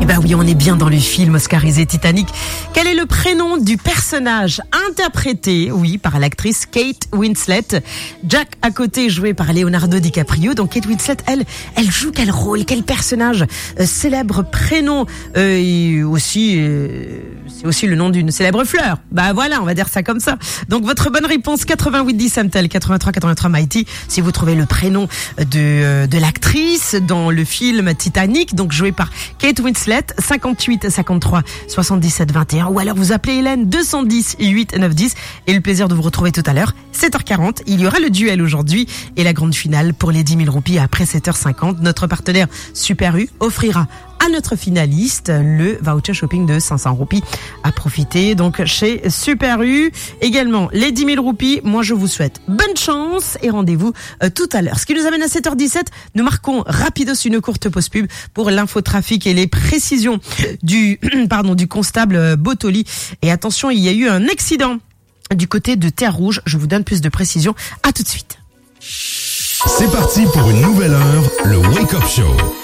Eh ben oui, on est bien dans le film oscarisé Titanic. Quel est le prénom du personnage interprété, oui, par l'actrice Kate Winslet? Jack à côté, joué par Leonardo DiCaprio. Donc Kate Winslet, elle joue quel rôle, quel personnage? Célèbre prénom, et aussi, c'est aussi le nom d'une célèbre fleur. Bah voilà, on va dire ça comme ça. Donc votre bonne réponse, 8810 Samtel, 83 Mighty. Si vous trouvez le prénom de l'actrice dans le film Titanic, donc joué par Kate Winslet, 58 53 77 21, ou alors vous appelez Hélène 210 8 9 10 et le plaisir de vous retrouver tout à l'heure 7h40. Il y aura le duel aujourd'hui et la grande finale pour les 10 000 roupies après 7h50. Notre partenaire Super U offrira à notre finaliste le voucher shopping de 500 roupies à profiter donc chez Super U. Également les 10 000 roupies. Moi je vous souhaite bonne chance et rendez-vous tout à l'heure. Ce qui nous amène à 7h17, nous marquons rapidos une courte pause pub pour l'infotrafic et les précisions du constable Bottoli. Et attention, il y a eu un accident du côté de Terre Rouge. Je vous donne plus de précisions. À tout de suite. C'est parti pour une nouvelle heure, le Wake Up Show.